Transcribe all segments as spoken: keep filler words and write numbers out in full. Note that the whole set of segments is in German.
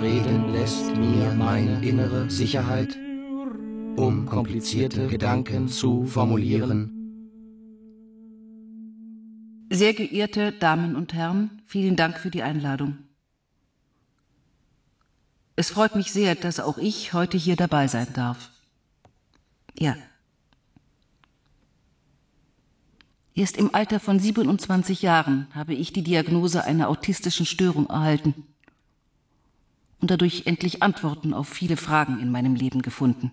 Reden lässt mir meine innere Sicherheit, um komplizierte Gedanken zu formulieren. Sehr geehrte Damen und Herren, vielen Dank für die Einladung. Es freut mich sehr, dass auch ich heute hier dabei sein darf. Ja. Erst im Alter von siebenundzwanzig Jahren habe ich die Diagnose einer autistischen Störung erhalten und dadurch endlich Antworten auf viele Fragen in meinem Leben gefunden.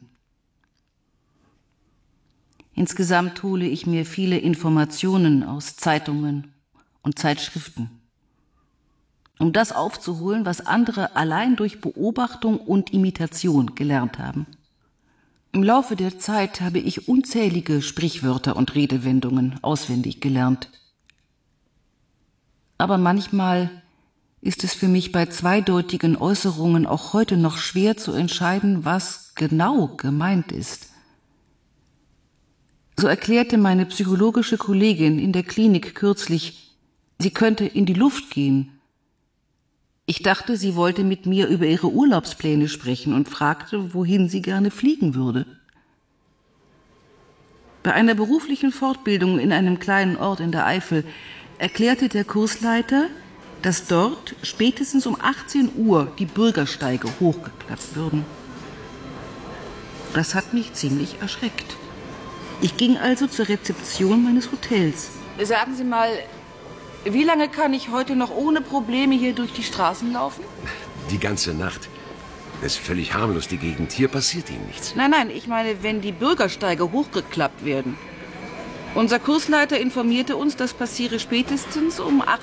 Insgesamt hole ich mir viele Informationen aus Zeitungen und Zeitschriften, um das aufzuholen, was andere allein durch Beobachtung und Imitation gelernt haben. Im Laufe der Zeit habe ich unzählige Sprichwörter und Redewendungen auswendig gelernt. Aber manchmal ist es für mich bei zweideutigen Äußerungen auch heute noch schwer zu entscheiden, was genau gemeint ist. So erklärte meine psychologische Kollegin in der Klinik kürzlich, sie könnte in die Luft gehen. Ich dachte, sie wollte mit mir über ihre Urlaubspläne sprechen und fragte, wohin sie gerne fliegen würde. Bei einer beruflichen Fortbildung in einem kleinen Ort in der Eifel erklärte der Kursleiter, dass dort spätestens um achtzehn Uhr die Bürgersteige hochgeklappt würden. Das hat mich ziemlich erschreckt. Ich ging also zur Rezeption meines Hotels. Sagen Sie mal, wie lange kann ich heute noch ohne Probleme hier durch die Straßen laufen? Die ganze Nacht. Das ist völlig harmlos, die Gegend. Hier passiert Ihnen nichts. Nein, nein, ich meine, wenn die Bürgersteige hochgeklappt werden. Unser Kursleiter informierte uns, das passiere spätestens um